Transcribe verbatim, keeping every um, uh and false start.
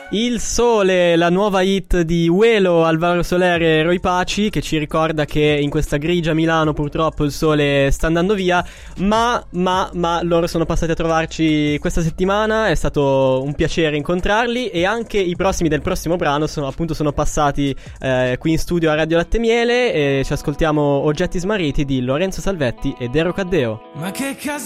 Il Sole, la nuova hit di Uelo, Alvaro Soler e Roy Paci, che ci ricorda che in questa grigia Milano purtroppo il sole sta andando via, ma, ma, ma loro sono passati a trovarci questa settimana, è stato un piacere incontrarli, e anche i prossimi del prossimo brano sono appunto sono passati eh, qui in studio a Radio Latte Miele, e ci ascoltiamo Oggetti Smarriti di Lorenzo Salvetti e Dero Caddeo. Ma che casa